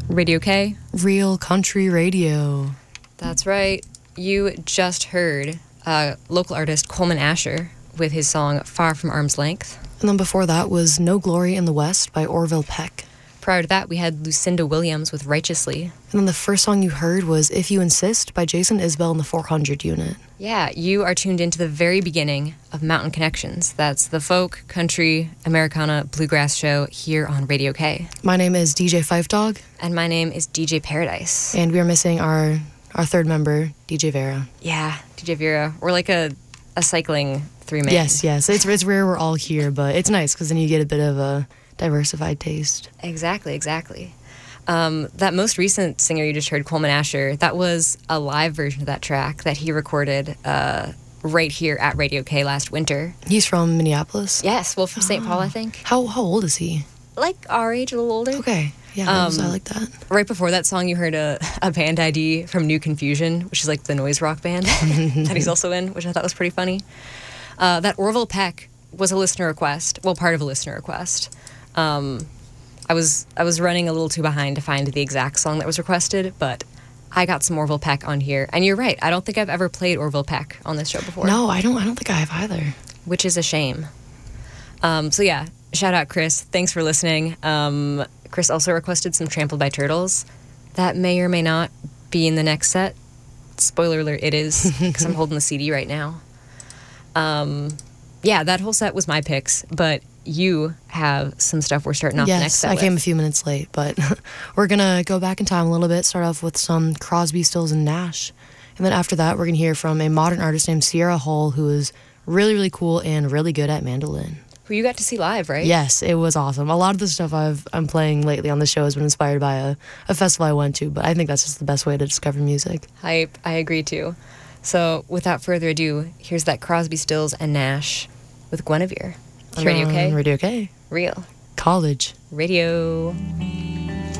Radio K. Real country radio. That's right. You just heard local artist Coleman Asher with his song Far From Arm's Length. And then before that was No Glory in the West by Orville Peck. Prior to that, we had Lucinda Williams with Righteously. And then the first song you heard was If You Insist by Jason Isbell and the 400 Unit. Yeah, you are tuned into the very beginning of Mountain Connections. That's the folk, country, Americana, bluegrass show here on Radio K. My name is DJ Fife Dog. And my name is DJ Paradise. And we are missing our third member, DJ Vera. Yeah, DJ Vera. We're like a cycling three-man. Yes. It's rare we're all here, but it's nice because then you get a bit of a diversified taste. Exactly. That most recent singer you just heard, Coleman Asher, that was a live version of that track that he recorded right here at Radio K last winter. He's from Minneapolis? Yes, well, from St. Paul, I think. How old is he? Like our age, a little older. Okay. Yeah, I like that. Right before that song, you heard a band ID from New Confusion, which is like the noise rock band that he's also in, which I thought was pretty funny. That Orville Peck was a listener request. Well, part of a listener request. I was running a little too behind to find the exact song that was requested, but I got some Orville Peck on here. And you're right, I don't think I've ever played Orville Peck on this show before. No, I don't think I have either. Which is a shame. So yeah, shout out Chris. Thanks for listening. Chris also requested some Trampled by Turtles. That may or may not be in the next set. Spoiler alert, it is, because I'm holding the CD right now. Yeah, that whole set was my picks, but you have some stuff we're starting off the next set Yes, I came with. a few minutes late, but we're going to go back in time a little bit, start off with some Crosby, Stills, and Nash. And then after that, we're going to hear from a modern artist named Sierra Hull, who is really, really cool and really good at mandolin. Who you got to see live, right? Yes, it was awesome. A lot of the stuff I'm playing lately on the show has been inspired by a festival I went to, but I think that's just the best way to discover music. Hype. I agree too. So without further ado, here's that Crosby, Stills, and Nash with Guinevere. On Radio K. Radio K. Real. College. Radio.